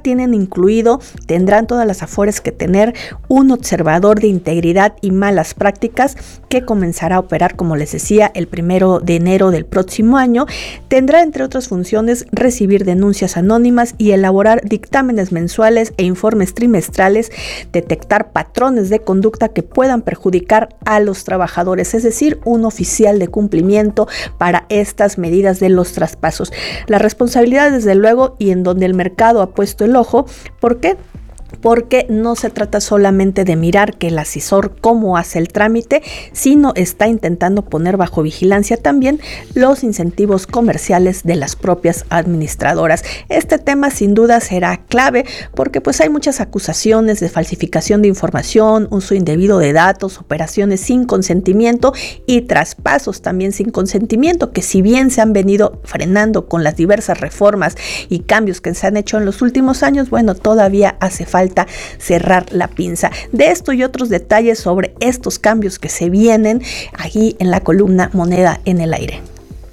tendrán todas las Afores que tener un observador de integridad y malas prácticas que comenzará a operar, como les decía, el 1 de enero del próximo año. Tendrá, entre otras funciones, recibir denuncias anónimas y elaborar dictámenes mensuales e informes trimestrales, detectar patrones de conducta que puedan perjudicar a los trabajadores, es decir, un oficial de cumplimiento para estas medidas de los traspasos. La responsabilidad, desde luego, y en donde el mercado ha puesto el ojo. ¿Por qué? Porque no se trata solamente de mirar que el asesor cómo hace el trámite, sino está intentando poner bajo vigilancia también los incentivos comerciales de las propias administradoras. Este tema sin duda será clave porque pues hay muchas acusaciones de falsificación de información, uso indebido de datos, operaciones sin consentimiento y traspasos también sin consentimiento, que si bien se han venido frenando con las diversas reformas y cambios que se han hecho en los últimos años, bueno, todavía hace falta cerrar la pinza. De esto y otros detalles sobre estos cambios que se vienen aquí en la columna Moneda en el Aire.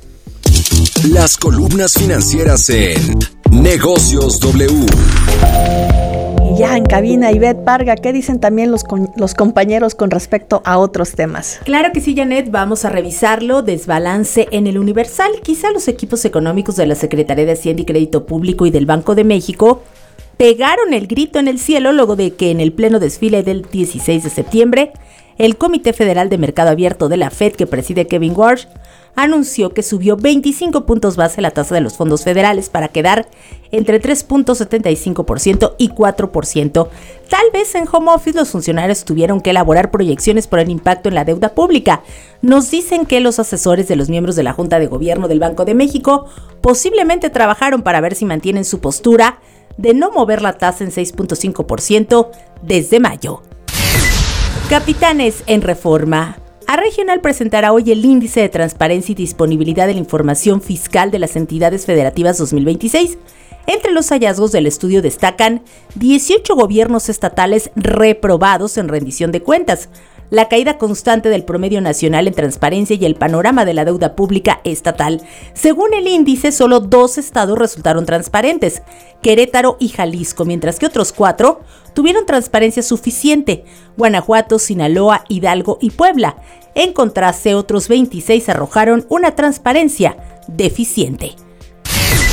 Las columnas financieras en Negocios W.
Y ya en cabina, Ivette Parga, ¿qué dicen también los compañeros con respecto a otros temas?
Claro que sí, Janet, vamos a revisarlo. Desbalance en el Universal. Quizá los equipos económicos de la Secretaría de Hacienda y Crédito Público y del Banco de México pegaron el grito en el cielo luego de que en el pleno desfile del 16 de septiembre, el Comité Federal de Mercado Abierto de la FED, que preside Kevin Warsh, anunció que subió 25 puntos base la tasa de los fondos federales para quedar entre 3.75% y 4%. Tal vez en home office los funcionarios tuvieron que elaborar proyecciones por el impacto en la deuda pública. Nos dicen que los asesores de los miembros de la Junta de Gobierno del Banco de México posiblemente trabajaron para ver si mantienen su postura de no mover la tasa en 6.5% desde mayo. Capitanes en Reforma. A Regional presentará hoy el Índice de Transparencia y Disponibilidad de la Información Fiscal de las Entidades Federativas 2026. Entre los hallazgos del estudio destacan 18 gobiernos estatales reprobados en rendición de cuentas, la caída constante del promedio nacional en transparencia y el panorama de la deuda pública estatal. Según el índice, solo 2 estados resultaron transparentes, Querétaro y Jalisco, mientras que otros 4 tuvieron transparencia suficiente, Guanajuato, Sinaloa, Hidalgo y Puebla. En contraste, otros 26 arrojaron una transparencia deficiente.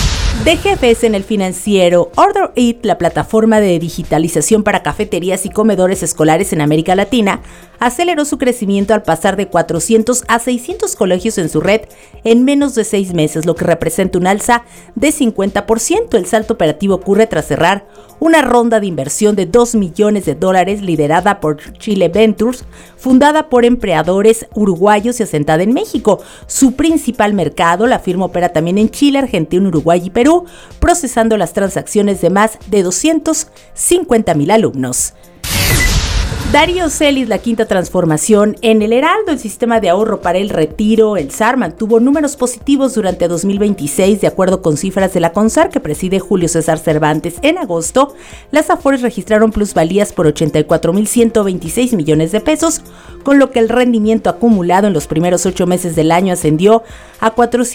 De jefes en el financiero, Order It, la plataforma de digitalización para cafeterías y comedores escolares en América Latina, aceleró su crecimiento al pasar de 400 a 600 colegios en su red en menos de 6 meses, lo que representa un alza de 50%. El salto operativo ocurre tras cerrar una ronda de inversión de $2 millones liderada por Chile Ventures, fundada por empleadores uruguayos y asentada en México. Su principal mercado, la firma opera también en Chile, Argentina, Uruguay y Perú, procesando las transacciones de más de 250,000 alumnos. Darío Celis, la quinta transformación en el Heraldo, el sistema de ahorro para el retiro, el SAR, mantuvo números positivos durante 2026, de acuerdo con cifras de la CONSAR que preside Julio César Cervantes. En agosto, las Afores registraron plusvalías por 84,126 millones de pesos, con lo que el rendimiento acumulado en los primeros 8 meses del año ascendió a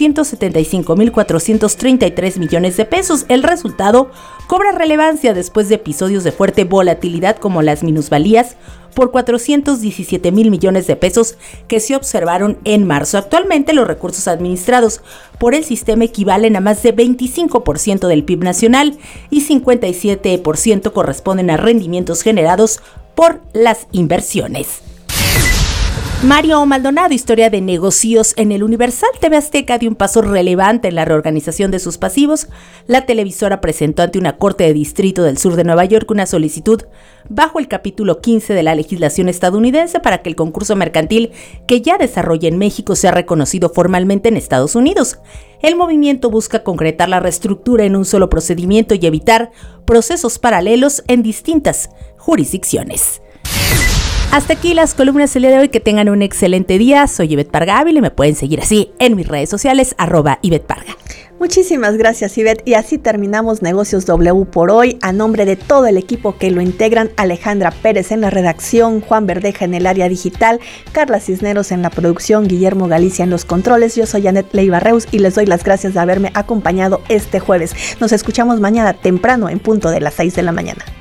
475,433 millones de pesos. El resultado cobra relevancia después de episodios de fuerte volatilidad como las minusvalías por 417,000 millones de pesos que se observaron en marzo. Actualmente los recursos administrados por el sistema equivalen a más de 25% del PIB nacional y 57% corresponden a rendimientos generados por las inversiones. Mario Maldonado, historia de negocios en el Universal. TV Azteca dio un paso relevante en la reorganización de sus pasivos. La televisora presentó ante una corte de distrito del sur de Nueva York una solicitud bajo el capítulo 15 de la legislación estadounidense para que el concurso mercantil que ya desarrolla en México sea reconocido formalmente en Estados Unidos. El movimiento busca concretar la reestructura en un solo procedimiento y evitar procesos paralelos en distintas jurisdicciones. Hasta aquí las columnas del día de hoy. Que tengan un excelente día. Soy Ivette Parga Ávila y me pueden seguir así en mis redes sociales, @Ivette Parga.
Muchísimas gracias, Ivette. Y así terminamos Negocios W por hoy. A nombre de todo el equipo que lo integran, Alejandra Pérez en la redacción, Juan Verdeja en el área digital, Carla Cisneros en la producción, Guillermo Galicia en los controles. Yo soy Janet Leiva Reus y les doy las gracias de haberme acompañado este jueves. Nos escuchamos mañana temprano en punto de las 6 de la mañana.